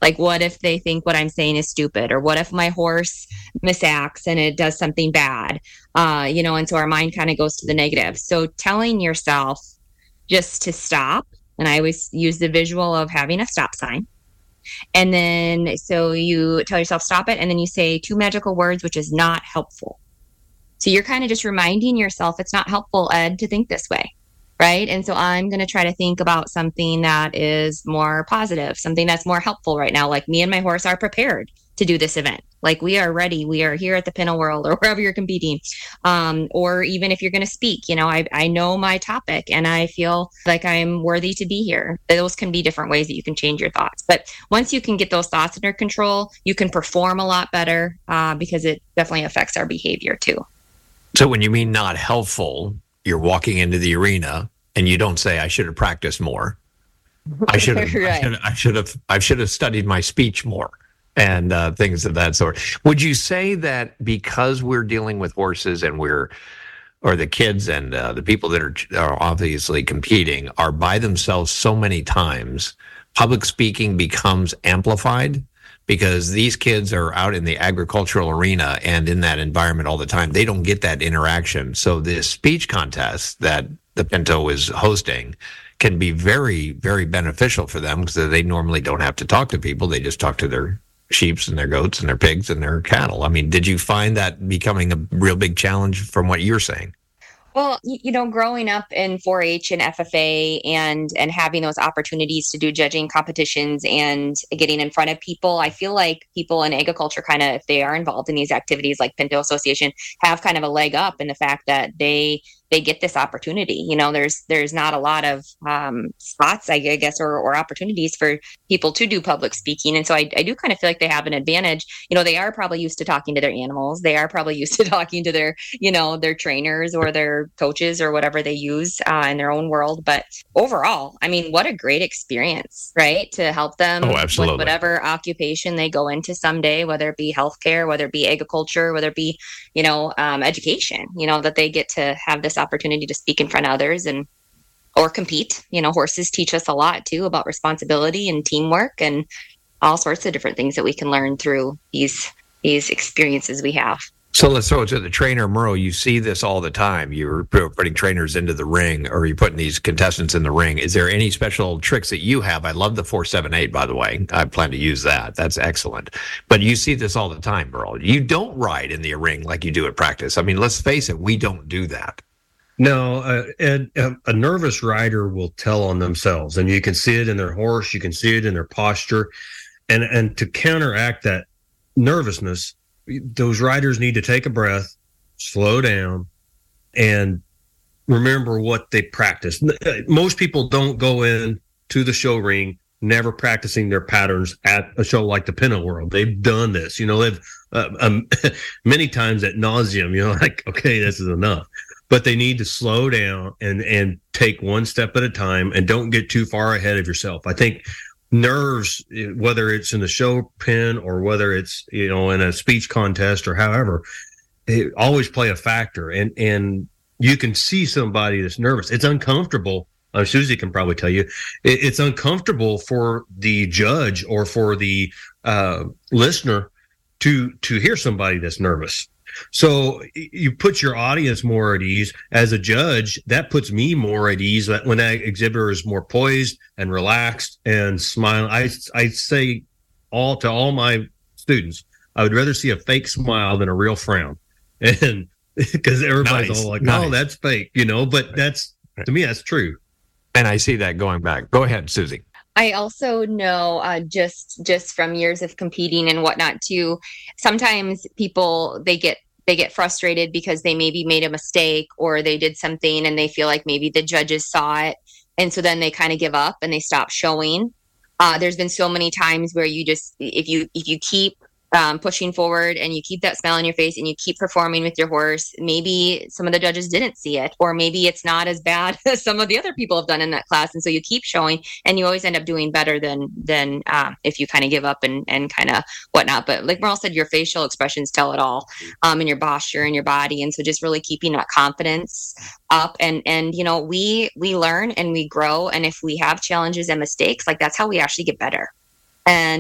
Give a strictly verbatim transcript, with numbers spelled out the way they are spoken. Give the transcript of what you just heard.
Like, what if they think what I'm saying is stupid? Or what if my horse misacts and it does something bad? Uh, you know, and so our mind kind of goes to the negative. So telling yourself just to stop, and I always use the visual of having a stop sign. And then, so you tell yourself, stop it. And then you say two magical words, which is not helpful. So you're kind of just reminding yourself it's not helpful, Ed, to think this way. Right. And so I'm going to try to think about something that is more positive, something that's more helpful right now. Like, me and my horse are prepared to do this event. Like, we are ready. We are here at the Pinto World or wherever you're competing. Um, or even if you're going to speak, you know, I, I know my topic and I feel like I'm worthy to be here. Those can be different ways that you can change your thoughts. But once you can get those thoughts under control, you can perform a lot better uh, because it definitely affects our behavior too. So when you mean not helpful, you're walking into the arena and you don't say, I should have practiced more. I should have, right. I should, I should have, I should have studied my speech more and uh, things of that sort. Would you say that because we're dealing with horses and we're, or the kids and uh, the people that are, are obviously competing are by themselves so many times, public speaking becomes amplified? Because these kids are out in the agricultural arena and in that environment all the time. They don't get that interaction. So this speech contest that the Pinto is hosting can be very, very beneficial for them because they normally don't have to talk to people. They just talk to their sheep and their goats and their pigs and their cattle. I mean, did you find that becoming a real big challenge from what you're saying? Well, you know, growing up in four H and F F A and and having those opportunities to do judging competitions and getting in front of people, I feel like people in agriculture kind of, if they are involved in these activities like Pinto Association, have kind of a leg up in the fact that they they get this opportunity. You know, there's there's not a lot of um, spots, I guess, or, or opportunities for people to do public speaking. And so I, I do kind of feel like they have an advantage. You know, they are probably used to talking to their animals. They are probably used to talking to their, you know, their trainers or their coaches or whatever they use uh, in their own world. But overall, I mean, what a great experience, right? To help them oh, absolutely. with whatever occupation they go into someday, whether it be healthcare, whether it be agriculture, whether it be, you know, um, education, you know, that they get to have this opportunity to speak in front of others and or compete. You know, horses teach us a lot too about responsibility and teamwork and all sorts of different things that we can learn through these these experiences we have. So let's throw it to the trainer, Merle. You see this all the time. You're putting trainers into the ring, or you're putting these contestants in the ring. Is there any special tricks that you have? I love the four seven eight, by the way. I plan to use that. That's excellent. But you see this all the time, Merle. You don't ride in the ring like you do at practice. I mean, let's face it, we don't do that. No, uh, Ed, a nervous rider will tell on themselves, and you can see it in their horse. You can see it in their posture. And, and to counteract that nervousness, those riders need to take a breath, slow down, and remember what they practice. Most people don't go in to the show ring never practicing their patterns at a show like the Pinto World. They've done this, you know, they've uh, um, many times at nauseum, you know, like, okay, this is enough. But they need to slow down and, and take one step at a time and don't get too far ahead of yourself. I think nerves, whether it's in the show pen or whether it's, you know, in a speech contest or however, it always play a factor. And, and you can see somebody that's nervous. It's uncomfortable. Uh, Susie can probably tell you it, it's uncomfortable for the judge or for the uh, listener to, to hear somebody that's nervous. So you put your audience more at ease. As a judge, that puts me more at ease when that exhibitor is more poised and relaxed and smiling. I, I say all to all my students, I would rather see a fake smile than a real frown. And because everybody's nice. all like, nice. oh, that's fake, you know, but that's, to me, that's true. And I see that going back. Go ahead, Susie. I also know uh, just just from years of competing and whatnot too, sometimes people, they get they get frustrated because they maybe made a mistake or they did something and they feel like maybe the judges saw it. And so then they kind of give up and they stop showing. Uh, there's been so many times where you just, if you if you keep Um, pushing forward and you keep that smile on your face and you keep performing with your horse, maybe some of the judges didn't see it, or maybe it's not as bad as some of the other people have done in that class. And so you keep showing and you always end up doing better than, than um, if you kind of give up and, and kind of whatnot. But like Merle said, your facial expressions tell it all, um, and your posture and your body. And so just really keeping that confidence up and, and, you know, we, we learn and we grow. And if we have challenges and mistakes, like that's how we actually get better. And